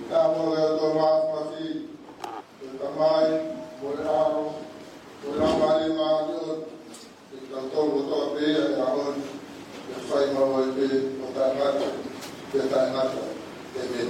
Estamos de otro más así, el tamaño, moderado, moderado, mayor, el cantor votó a pie, el amor, el fai malo de pie, votó a nata, de esta nata, de